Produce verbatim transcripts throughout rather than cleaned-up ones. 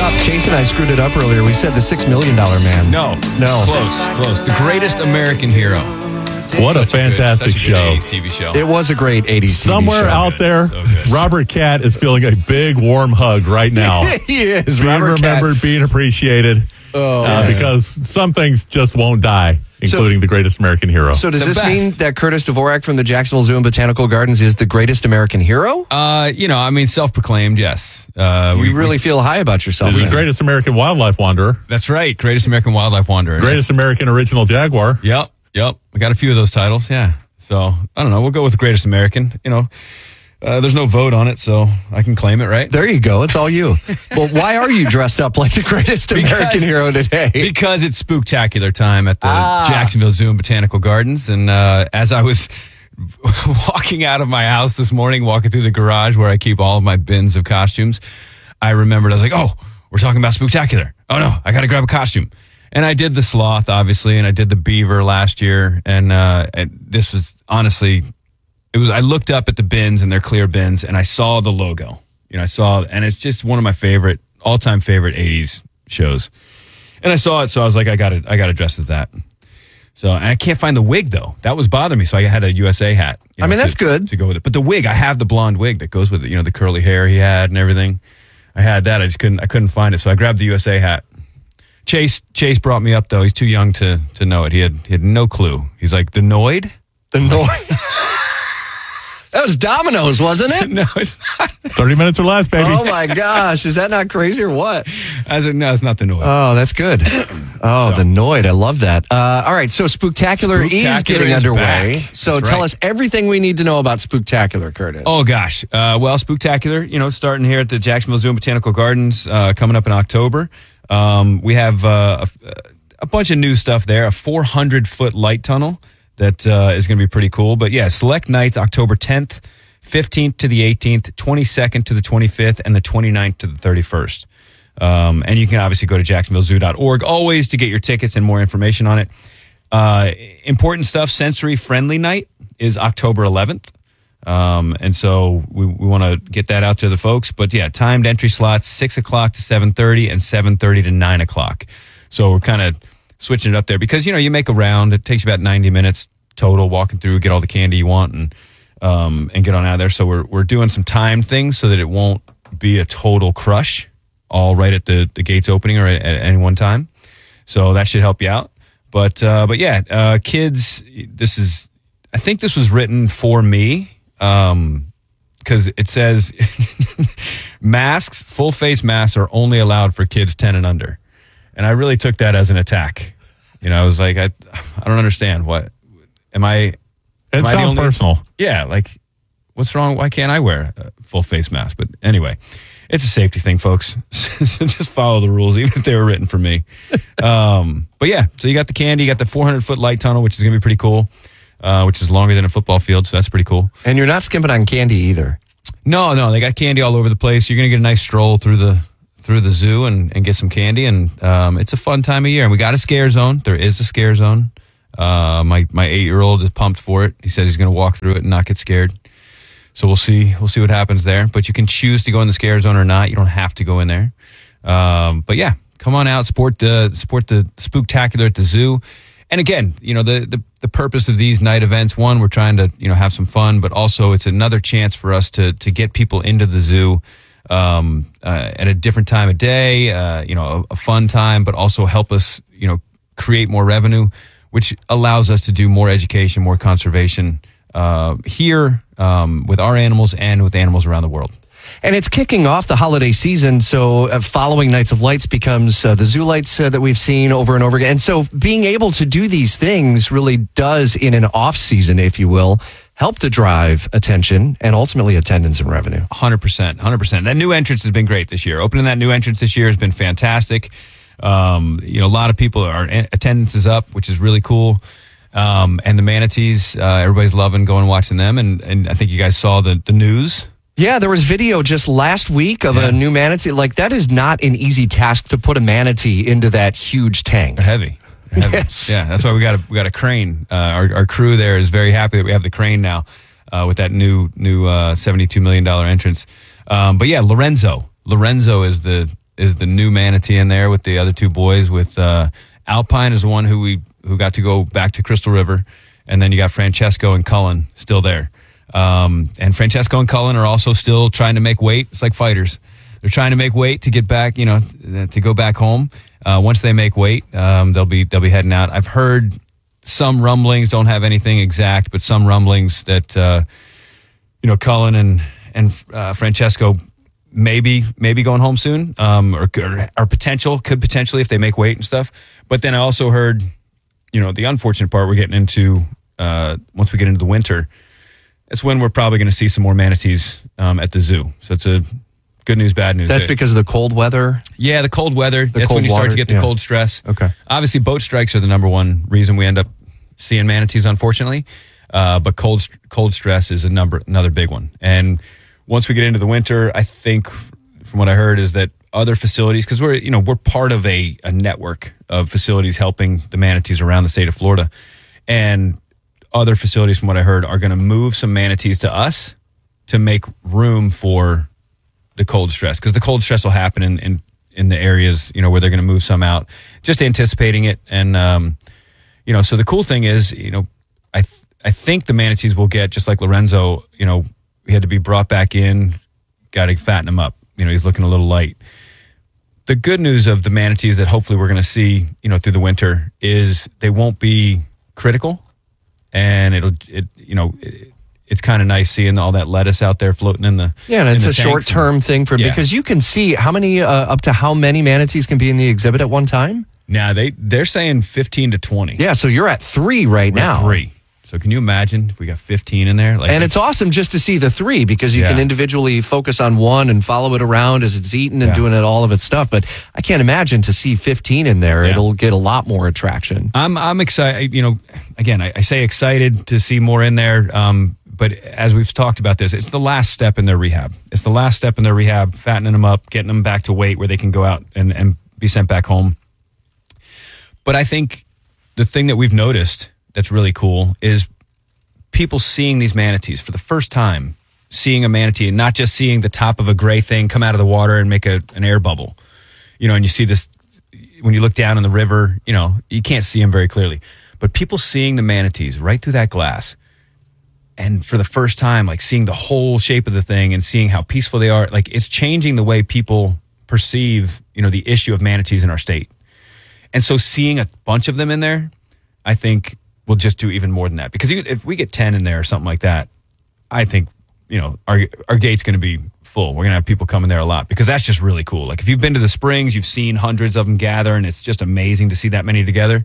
up. Chase and I screwed it up earlier. We said the Six Million Dollar Man. No. No. Close, close. The Greatest American Hero. What Such a fantastic good, such a good show. eighties T V show. It was a great eighties T V Somewhere show. out there, So good. Robert Cat is feeling a big, warm hug right now. He is. Being Robert Cat. remembered, being appreciated. Oh, uh, yes. Because some things just won't die, including the Greatest American Hero. So does The this best. mean that Curtis Dvorak from the Jacksonville Zoo and Botanical Gardens is the greatest American hero? Uh, you know, I mean, self-proclaimed, yes. Uh, You we really we, feel high about yourself. He's the then. Greatest American Wildlife Wanderer. That's right. Greatest American Wildlife Wanderer. Greatest American Original Jaguar. Yep, yep. We got a few of those titles, yeah. So, I don't know. We'll go with the Greatest American. You know, uh, there's no vote on it, so I can claim it, right? There you go. It's all you. Well, why are you dressed up like the greatest American hero today? Because it's spooktacular time at the Ah. Jacksonville Zoo and Botanical Gardens. And uh, as I was walking out of my house this morning, walking through the garage where I keep all of my bins of costumes, I remembered, I was like, oh, we're talking about spooktacular. Oh, no, I got to grab a costume. And I did the sloth, obviously, and I did the beaver last year. And, uh, and this was honestly, it was, I looked up at the bins and their clear bins and I saw the logo. You know, I saw, and it's just one of my favorite, all time favorite eighties shows. And I saw it, so I was like, I got to, I got to dress as that. So, and I can't find the wig though. That was bothering me. So I had a U S A hat. you I know, mean, that's to- good. to go with it. But the wig, I have the blonde wig that goes with it. You know, the curly hair he had and everything. I had that. I just couldn't, I couldn't find it. So I grabbed the U S A hat. Chase Chase brought me up though. He's too young to to know it. He had he had no clue. He's like, the Noid? The noise. That was Domino's, wasn't it? No, it's not. thirty minutes or less, baby. Oh my gosh, is that not crazy or what? I said, no, it's not the Noid. Oh, that's good. Oh, the Noid. I love that. Uh, all right, so Spooktacular, is Spooktacular getting is underway. back. So That's tell right. us everything we need to know about Spooktacular, Curtis. Oh gosh. Uh, well, Spooktacular, you know, starting here at the Jacksonville Zoo and Botanical Gardens, uh, coming up in October. Um, we have uh, a, a bunch of new stuff there. A four hundred foot light tunnel that uh, is going to be pretty cool. But yeah, select nights October tenth, fifteenth to the eighteenth, twenty-second to the twenty-fifth, and the twenty-ninth to the thirty-first. Um, and you can obviously go to jacksonville zoo dot org always to get your tickets and more information on it. Uh, important stuff. Sensory Friendly Night is October eleventh. Um, and so we, we want to get that out to the folks. But yeah, timed entry slots, six o'clock to seven thirty and seven thirty to nine o'clock. So we're kind of switching it up there because, you know, you make a round. It takes about ninety minutes total walking through, get all the candy you want and, um, and get on out of there. So we're, we're doing some timed things so that it won't be a total crush all right at the, the gates opening or at, at any one time. So that should help you out. But, uh, but yeah, uh, kids, this is, I think this was written for me. Um, cause it says masks, full face masks are only allowed for kids ten and under. And I really took that as an attack. You know, I was like, I, I don't understand what, am I, It am I the sounds only- personal. Yeah. Like what's wrong? Why can't I wear a full face mask? But anyway, it's a safety thing, folks. So just follow the rules, even if they were written for me. Um, but yeah, so you got the candy, you got the four hundred foot light tunnel, which is going to be pretty cool. Uh, which is longer than a football field, so that's pretty cool. And you're not skimping on candy either. No, no, they got candy all over the place. You're gonna get a nice stroll through the through the zoo and, and get some candy, and um, it's a fun time of year. And we got a scare zone. There is a scare zone. Uh, my my eight year old is pumped for it. He said he's gonna walk through it and not get scared. So we'll see. We'll see what happens there. But you can choose to go in the scare zone or not. You don't have to go in there. Um, but yeah, come on out, support the support the Spooktacular at the zoo. And again, you know, the, the, the purpose of these night events, one, we're trying to, you know, have some fun, but also it's another chance for us to, to get people into the zoo, um, uh, at a different time of day, uh, you know, a, a fun time, but also help us, you know, create more revenue, which allows us to do more education, more conservation, uh, here, um, with our animals and with animals around the world. And it's kicking off the holiday season, so uh, following Nights of Lights becomes uh, the Zoo Lights uh, that we've seen over and over again. And so being able to do these things really does, in an off season, if you will, help to drive attention and ultimately attendance and revenue. one hundred percent, one hundred percent. That new entrance has been great this year. Opening that new entrance this year has been fantastic. Um, you know, a lot of people, are attendance is up, which is really cool. Um, and the manatees, uh, everybody's loving going and watching them. And, and I think you guys saw the, the news. Yeah, there was video just last week of Yeah. a new manatee. Like, that is not an easy task to put a manatee into that huge tank. They're heavy. They're heavy. Yes. Yeah, that's why we got a we got a crane. Uh, our our crew there is very happy that we have the crane now uh, with that new new uh, seventy-two million dollars entrance. Um, but yeah, Lorenzo. Lorenzo is the is the new manatee in there with the other two boys. With uh, Alpine is the one who we who got to go back to Crystal River, and then you got Francesco and Cullen still there. Um, and Francesco and Cullen are also still trying to make weight. It's like fighters; they're trying to make weight to get back, you know, to go back home. Uh, once they make weight, um, they'll be they'll be heading out. I've heard some rumblings, don't have anything exact, but some rumblings that uh, you know Cullen and and uh, Francesco maybe maybe going home soon, um, or, or potential could potentially if they make weight and stuff. But then I also heard, you know, the unfortunate part we're getting into uh, once we get into the winter. That's when we're probably going to see some more manatees um, at the zoo. So it's a good news, bad news. That's because of the cold weather? Yeah, the cold weather. The That's cold when you water, start to get the yeah. cold stress. Okay. Obviously, boat strikes are the number one reason we end up seeing manatees, unfortunately. Uh, but cold cold stress is a number another big one. And once we get into the winter, I think, from what I heard, is that other facilities, because we're you know we're part of a, a network of facilities helping the manatees around the state of Florida, and other facilities, from what I heard, are going to move some manatees to us to make room for the cold stress, because the cold stress will happen in, in, in the areas, you know, where they're going to move some out, just anticipating it. And, um, you know, so the cool thing is, you know, I, th- I think the manatees will get, just like Lorenzo, you know, he had to be brought back in, got to fatten him up. You know, he's looking a little light. The good news of the manatees that hopefully we're going to see, you know, through the winter is they won't be critical. And it'll, it, you know, it, it's kind of nice seeing all that lettuce out there floating in the yeah, and it's the a short term thing for yeah. because you can see how many uh, up to how many manatees can be in the exhibit at one time. Now they they're saying fifteen to twenty. Yeah, so you're at three right We're now. At three. So can you imagine if we got fifteen in there? Like, and it's awesome just to see the three because you Yeah. can individually focus on one and follow it around as it's eating and Yeah. doing it all of its stuff. But I can't imagine to see fifteen in there. Yeah. It'll get a lot more attraction. I'm I'm excited. You know, again, I, I say excited to see more in there. Um, but as we've talked about this, it's the last step in their rehab. It's the last step in their rehab, fattening them up, getting them back to weight where they can go out and, and be sent back home. But I think the thing that we've noticed that's really cool is people seeing these manatees for the first time, seeing a manatee and not just seeing the top of a gray thing come out of the water and make a, an air bubble. You know, and you see this, when you look down in the river, you know, you can't see them very clearly. But people seeing the manatees right through that glass, and for the first time, like seeing the whole shape of the thing and seeing how peaceful they are, like it's changing the way people perceive, you know, the issue of manatees in our state. And so seeing a bunch of them in there, I think we'll just do even more than that. Because if we get ten in there or something like that, I think, you know, our our gate's going to be full. We're going to have people coming there a lot because that's just really cool. Like if you've been to the Springs, you've seen hundreds of them gather, and it's just amazing to see that many together.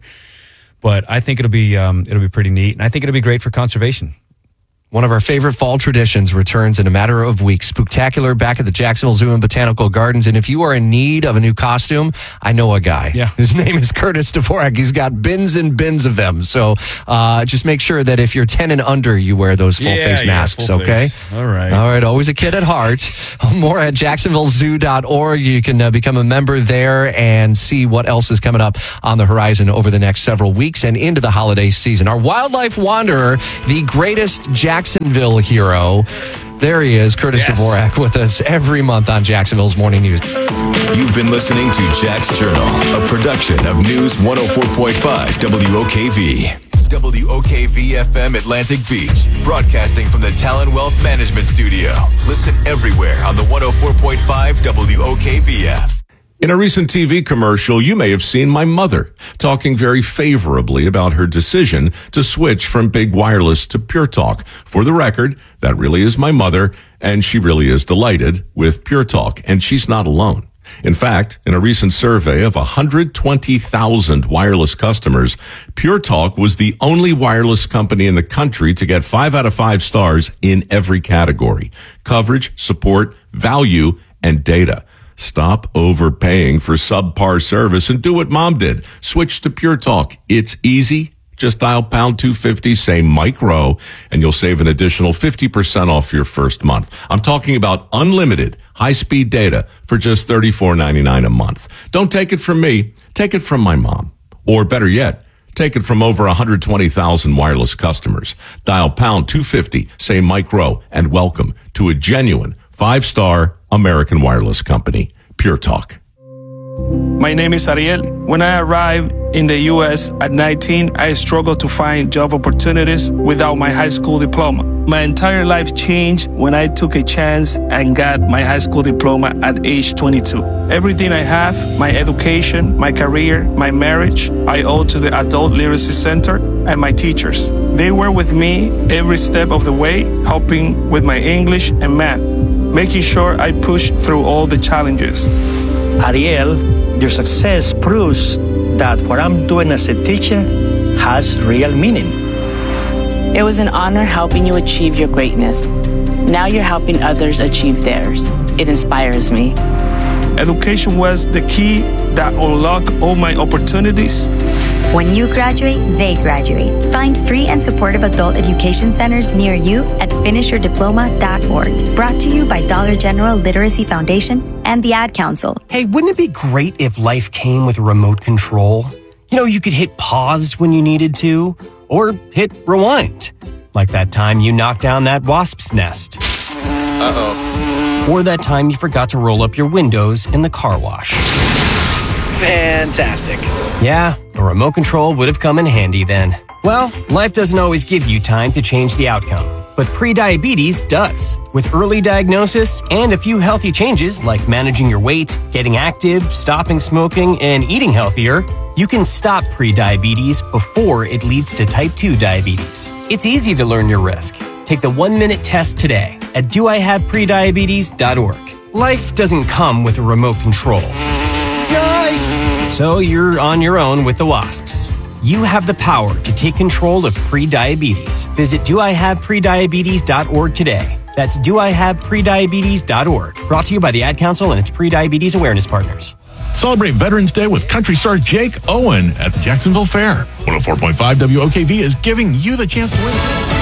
But I think it'll be um, it'll be pretty neat, and I think it'll be great for conservation. One of our favorite fall traditions returns in a matter of weeks. Spooktacular back at the Jacksonville Zoo and Botanical Gardens. And if you are in need of a new costume, I know a guy. Yeah. His name is Curtis Dvorak. He's got bins and bins of them. So uh, just make sure that if you're ten and under, you wear those full Yeah, face yeah, masks, full okay? face. All right. All right. Always a kid at heart. More at jacksonville zoo dot org. You can uh, become a member there and see what else is coming up on the horizon over the next several weeks and into the holiday season. Our wildlife wanderer, the greatest Jacksonville hero. There he is, Curtis Yes. Dvorak, with us every month on Jacksonville's Morning News. You've been listening to Jack's Journal, a production of News one oh four point five W O K V. W O K V F M Atlantic Beach, broadcasting from the Talon Wealth Management Studio. Listen everywhere on the one oh four point five W O K V app. In a recent T V commercial, you may have seen my mother talking very favorably about her decision to switch from Big Wireless to Pure Talk. For the record, that really is my mother, and she really is delighted with Pure Talk, and she's not alone. In fact, in a recent survey of one hundred twenty thousand wireless customers, Pure Talk was the only wireless company in the country to get five out of five stars in every category: coverage, support, value, and data. Stop overpaying for subpar service and do what Mom did. Switch to Pure Talk. It's easy. Just dial pound two fifty, say Mike Rowe, and you'll save an additional fifty percent off your first month. I'm talking about unlimited high-speed data for just thirty-four ninety-nine a month. Don't take it from me. Take it from my mom. Or better yet, take it from over one hundred twenty thousand wireless customers. Dial pound two fifty, say Mike Rowe, and welcome to a genuine five-star American wireless company, Pure Talk. My name is Ariel. When I arrived in the U S at nineteen, I struggled to find job opportunities without my high school diploma. My entire life changed when I took a chance and got my high school diploma at age twenty-two. Everything I have, my education, my career, my marriage, I owe to the Adult Literacy Center and my teachers. They were with me every step of the way, helping with my English and math, making sure I pushed through all the challenges. Ariel, your success proves that what I'm doing as a teacher has real meaning. It was an honor helping you achieve your greatness. Now you're helping others achieve theirs. It inspires me. Education was the key that unlocked all my opportunities. When you graduate, they graduate. Find free and supportive adult education centers near you at finish your diploma dot org. Brought to you by Dollar General Literacy Foundation and the Ad Council. Hey, wouldn't it be great if life came with remote control? You know, you could hit pause when you needed to, or hit rewind. Like that time you knocked down that wasp's nest. Uh-oh. Or that time you forgot to roll up your windows in the car wash. Fantastic. Yeah, a remote control would have come in handy then. Well, life doesn't always give you time to change the outcome, but prediabetes does. With early diagnosis and a few healthy changes like managing your weight, getting active, stopping smoking, and eating healthier, you can stop prediabetes before it leads to type two diabetes. It's easy to learn your risk. Take the one-minute test today at do I have prediabetes dot org. Life doesn't come with a remote control. Yikes! So you're on your own with the wasps. You have the power to take control of prediabetes. Visit do I have prediabetes dot org today. That's do I have prediabetes dot org. Brought to you by the Ad Council and its prediabetes awareness partners. Celebrate Veterans Day with country star Jake Owen at the Jacksonville Fair. one oh four point five W O K V is giving you the chance to win.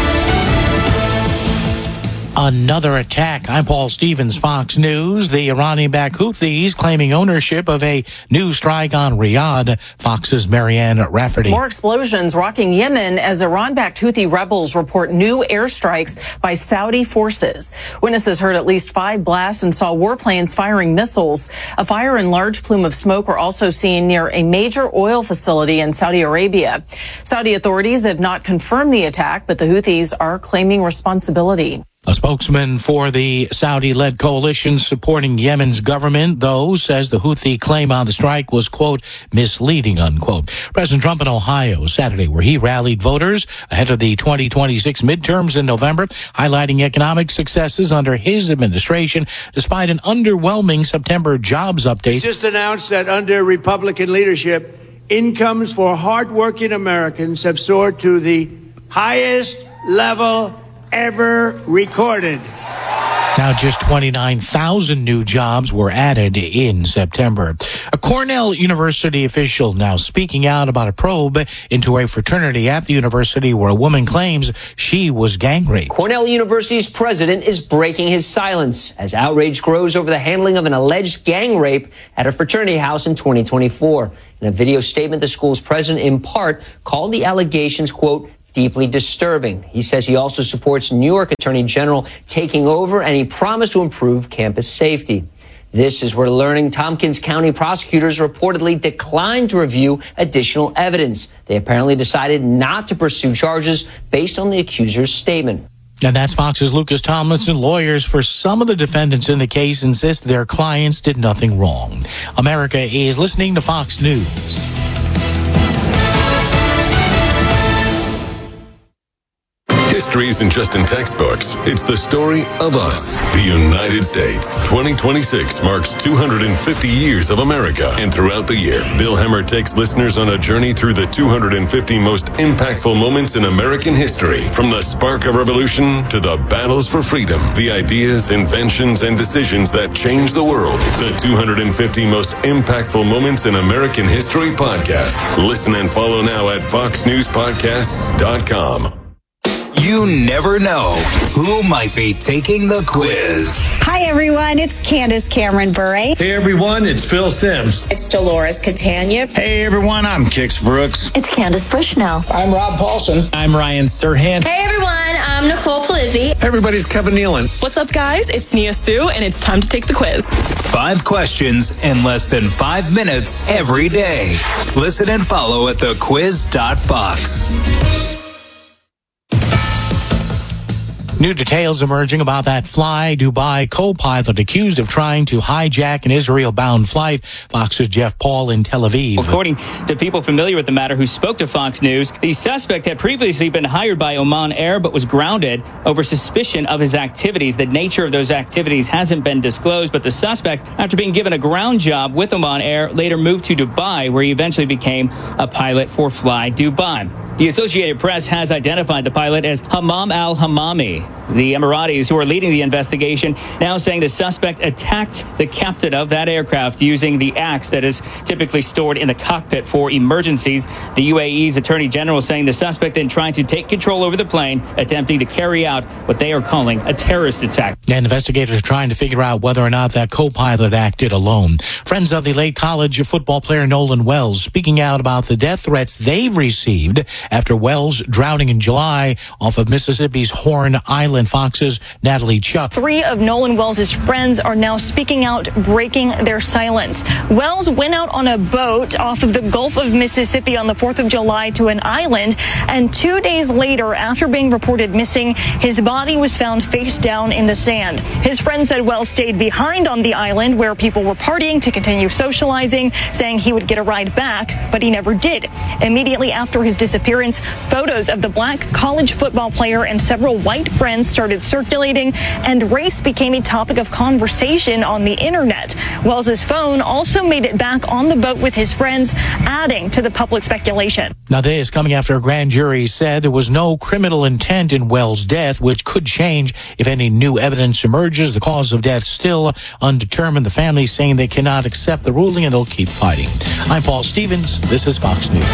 Another attack. I'm Paul Stevens, Fox News. The Iranian-backed Houthis claiming ownership of a new strike on Riyadh. Fox's Marianne Rafferty. More explosions rocking Yemen as Iran-backed Houthi rebels report new airstrikes by Saudi forces. Witnesses heard at least five blasts and saw warplanes firing missiles. A fire and large plume of smoke were also seen near a major oil facility in Saudi Arabia. Saudi authorities have not confirmed the attack, but the Houthis are claiming responsibility. A spokesman for the Saudi-led coalition supporting Yemen's government, though, says the Houthi claim on the strike was, quote, misleading, unquote. President Trump in Ohio Saturday, where he rallied voters ahead of the twenty twenty-six midterms in November, highlighting economic successes under his administration, despite an underwhelming September jobs update. He just announced that under Republican leadership, incomes for hardworking Americans have soared to the highest level ever recorded. Now, just twenty-nine thousand new jobs were added in September. A Cornell University official now speaking out about a probe into a fraternity at the university where a woman claims she was gang raped. Cornell University's president is breaking his silence as outrage grows over the handling of an alleged gang rape at a fraternity house in twenty twenty-four. In a video statement, the school's president in part called the allegations, quote, deeply disturbing. He says he also supports New York Attorney General taking over, and he promised to improve campus safety. This is where learning Tompkins County prosecutors reportedly declined to review additional evidence. They apparently decided not to pursue charges based on the accuser's statement. And that's Fox's Lucas Tomlinson. Lawyers for some of the defendants in the case insist their clients did nothing wrong. America is listening to Fox News. History isn't just in textbooks. It's the story of us, the United States. twenty twenty-six marks two hundred fifty years of America. And throughout the year, Bill Hemmer takes listeners on a journey through the two hundred fifty most impactful moments in American history. From the spark of revolution to the battles for freedom, the ideas, inventions, and decisions that changed the world. The two hundred fifty most impactful moments in American history podcast. Listen and follow now at fox news podcasts dot com. You never know who might be taking the quiz. Hi, everyone. It's Candace Cameron Bure. Hey, everyone. It's Phil Sims. It's Dolores Catania. Hey, everyone. I'm Kix Brooks. It's Candace Bushnell. I'm Rob Paulson. I'm Ryan Serhant. Hey, everyone. I'm I'm Nicole Palizzi. Everybody's Kevin Nealon. What's up, guys? It's Nia Sue, and it's time to take the quiz. Five questions in less than five minutes every day. Listen and follow at the quiz dot fox. New details emerging about that Fly Dubai co-pilot accused of trying to hijack an Israel-bound flight. Fox's Jeff Paul in Tel Aviv. According to people familiar with the matter who spoke to Fox News, the suspect had previously been hired by Oman Air but was grounded over suspicion of his activities. The nature of those activities hasn't been disclosed, but the suspect, after being given a ground job with Oman Air, later moved to Dubai, where he eventually became a pilot for Fly Dubai. The Associated Press has identified the pilot as Hammam al-Hammami. The Emiratis, who are leading the investigation, now saying the suspect attacked the captain of that aircraft using the axe that is typically stored in the cockpit for emergencies. The U A E's Attorney General saying the suspect then tried to take control over the plane, attempting to carry out what they are calling a terrorist attack. And investigators are trying to figure out whether or not that co-pilot acted alone. Friends of the late college football player Nolan Wells speaking out about the death threats they've received after Wells drowning in July off of Mississippi's Horn Island. Fox's Natalie Chuck. Three of Nolan Wells' friends are now speaking out, breaking their silence. Wells went out on a boat off of the Gulf of Mississippi on the fourth of July to an island, and two days later, after being reported missing, his body was found face down in the sand. His friend said Wells stayed behind on the island where people were partying to continue socializing, saying he would get a ride back, but he never did. Immediately after his disappearance, photos of the black college football player and several white friends started circulating, and race became a topic of conversation on the internet. Wells's phone also made it back on the boat with his friends, adding to the public speculation. Now this coming after a grand jury said there was no criminal intent in Wells' death, which could change if any new evidence emerges. The cause of death still undetermined. The family saying they cannot accept the ruling and they'll keep fighting. I'm Paul Stevens. This is Fox News.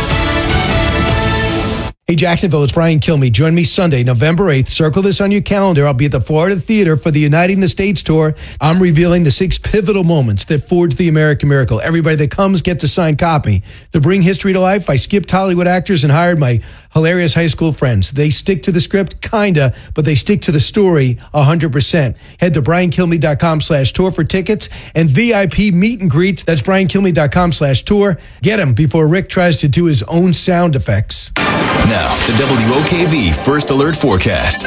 Hey, Jacksonville, it's Brian Kilmeade. Join me Sunday, November eighth. Circle this on your calendar. I'll be at the Florida Theater for the Uniting the States tour. I'm revealing the six pivotal moments that forged the American miracle. Everybody that comes gets a signed copy. To bring history to life, I skipped Hollywood actors and hired my hilarious high school friends. They stick to the script, kinda, but they stick to the story one hundred percent. Head to briankilmeade.com slash tour for tickets and V I P meet and greets. That's briankilmeade.com slash tour. Get them before Rick tries to do his own sound effects. Now, the W O K V First Alert Forecast.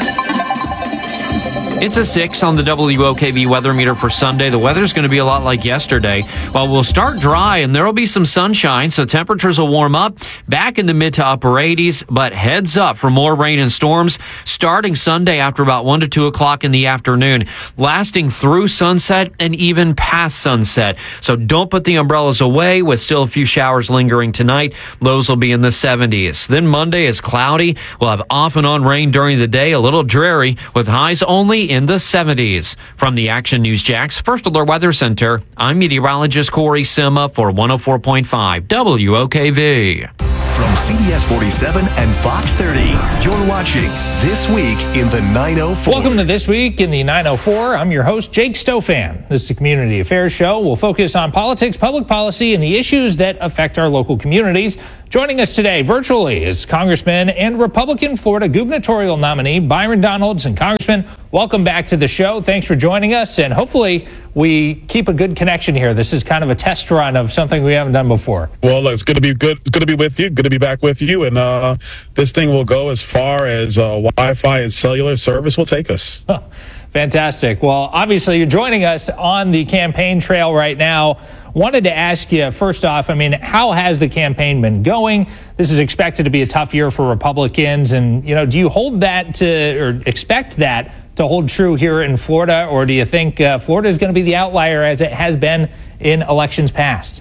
It's a six on the W O K V weather meter for Sunday. The weather's going to be a lot like yesterday. While we'll start dry and there will be some sunshine, so temperatures will warm up back in the mid to upper eighties, but heads up for more rain and storms starting Sunday after about one to two o'clock in the afternoon, lasting through sunset and even past sunset. So don't put the umbrellas away with still a few showers lingering tonight. Lows will be in the seventies. Then Monday is cloudy. We'll have off and on rain during the day, a little dreary with highs only in the seventies. From the Action News Jax First Alert Weather Center, I'm meteorologist Corey Sima for one oh four point five W O K V. From C B S forty-seven and Fox thirty, you're watching This Week in the nine oh four. Welcome to This Week in the nine oh four. I'm your host, Jake Stofan. This is a community affairs show. We'll focus on politics, public policy, and the issues that affect our local communities. Joining us today virtually is Congressman and Republican Florida gubernatorial nominee Byron Donalds. Congressman, welcome back to the show. Thanks for joining us, and hopefully we keep a good connection here. This is kind of a test run of something we haven't done before. Well, look, it's good to be good. Good to be with you. Good to be back with you. And uh, this thing will go as far as uh, Wi-Fi and cellular service will take us. Huh. Fantastic. Well, obviously you're joining us on the campaign trail right now. Wanted to ask you, first off, I mean, how has the campaign been going? This is expected to be a tough year for Republicans. And, you know, do you hold that to, or expect that to hold true here in Florida? Or do you think uh, Florida is going to be the outlier as it has been in elections past?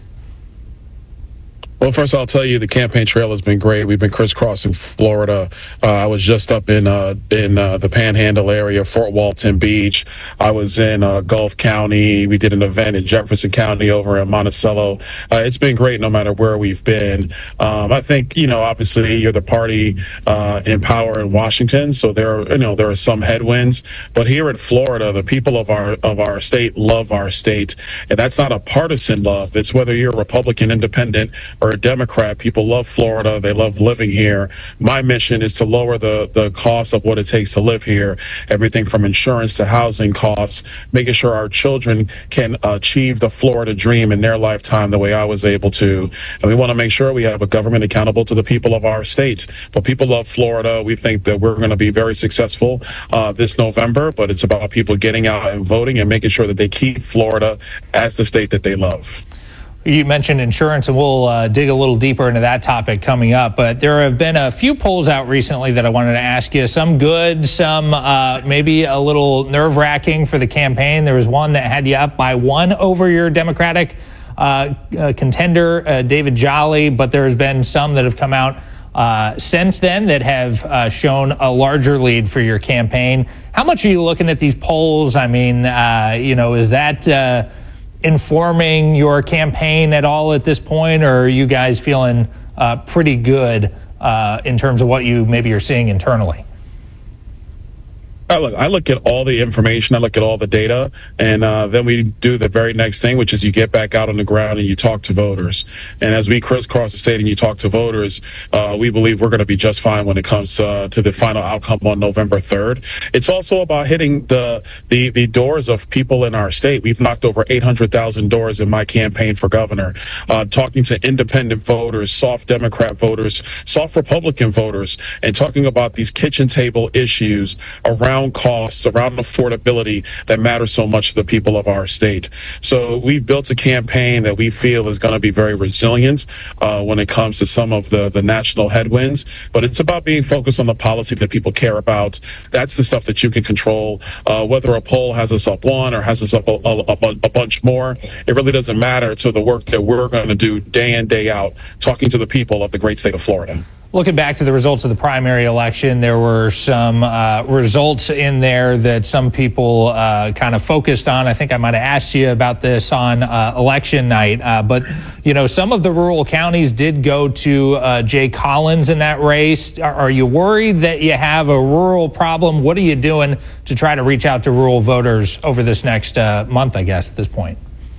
Well, first I'll tell you the campaign trail has been great. We've been crisscrossing Florida. Uh, I was just up in uh, in uh, the Panhandle area, Fort Walton Beach. I was in uh, Gulf County. We did an event in Jefferson County over in Monticello. Uh, it's been great no matter where we've been. Um, I think, you know, obviously you're the party uh, in power in Washington, so there are, you know, there are some headwinds. But here in Florida, the people of our of our state love our state, and that's not a partisan love. It's whether you're a Republican, Independent, or a Democrat, people love Florida. They love living here. My mission is to lower the, the cost of what it takes to live here, everything from insurance to housing costs, making sure our children can achieve the Florida dream in their lifetime the way I was able to. And we want to make sure we have a government accountable to the people of our state. But people love Florida. We think that we're going to be very successful uh, this November, but it's about people getting out and voting and making sure that they keep Florida as the state that they love. You mentioned insurance, and we'll uh, dig a little deeper into that topic coming up. But there have been a few polls out recently that I wanted to ask you. Some good, some uh, maybe a little nerve-wracking for the campaign. There was one that had you up by one over your Democratic uh, uh, contender, uh, David Jolly. But there has been some that have come out uh, since then that have uh, shown a larger lead for your campaign. How much are you looking at these polls? I mean, uh, you know, is that uh, informing your campaign at all at this point, or are you guys feeling uh, pretty good uh, in terms of what you maybe are seeing internally? I look, I look at all the information, I look at all the data, and uh, then we do the very next thing, which is you get back out on the ground and you talk to voters. And as we crisscross the state and you talk to voters, uh, we believe we're going to be just fine when it comes uh, to the final outcome on November third. It's also about hitting the, the, the doors of people in our state. We've knocked over eight hundred thousand doors in my campaign for governor, uh, talking to independent voters, soft Democrat voters, soft Republican voters, and talking about these kitchen table issues around costs, around affordability that matter so much to the people of our state. So we've built a campaign that we feel is going to be very resilient uh, when it comes to some of the, the national headwinds, but it's about being focused on the policy that people care about. That's the stuff that you can control. Uh, whether a poll has us up one or has us up a, a, a, a bunch more, it really doesn't matter to the work that we're going to do day in, day out, talking to the people of the great state of Florida. Looking back to the results of the primary election, there were some uh, results in there that some people uh, kind of focused on. I think I might have asked you about this on uh, election night. Uh, but, you know, some of the rural counties did go to uh, Jay Collins in that race. Are, are you worried that you have a rural problem? What are you doing to try to reach out to rural voters over this next uh, month, I guess, at this point?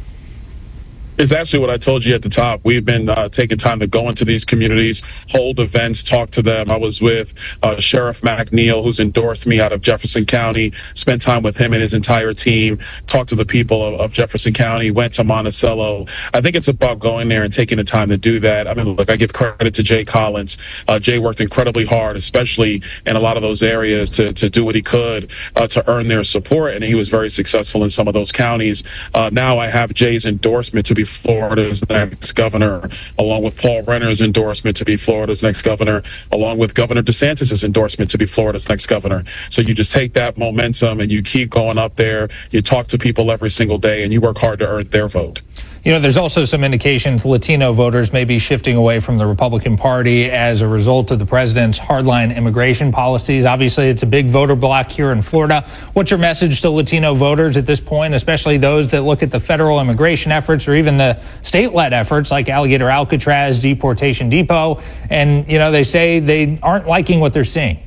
It's actually what I told you at the top. We've been uh, taking time to go into these communities, hold events, talk to them. I was with uh, Sheriff McNeil, who's endorsed me out of Jefferson County, spent time with him and his entire team, talked to the people of, of Jefferson County, went to Monticello. I think it's about going there and taking the time to do that. I mean, look, I give credit to Jay Collins. Uh, Jay worked incredibly hard, especially in a lot of those areas, to, to do what he could uh, to earn their support, and he was very successful in some of those counties. Uh, now I have Jay's endorsement to be Florida's next governor, along with Paul Renner's endorsement to be Florida's next governor, along with Governor DeSantis's endorsement to be Florida's next governor. So you just take that momentum and you keep going up there. You talk to people every single day and you work hard to earn their vote. You know, there's also some indications Latino voters may be shifting away from the Republican Party as a result of the president's hardline immigration policies. Obviously, it's a big voter block here in Florida. What's your message to Latino voters at this point, especially those that look at the federal immigration efforts or even the state-led efforts like Alligator Alcatraz, Deportation Depot, and, you know, they say they aren't liking what they're seeing?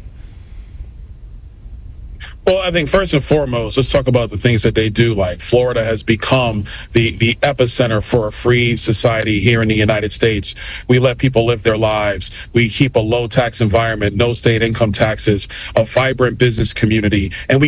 Well, I think first and foremost, let's talk about the things that they do. Like Florida has become the, the epicenter for a free society here in the United States. We let people live their lives. We keep a low tax environment, no state income taxes, a vibrant business community, and we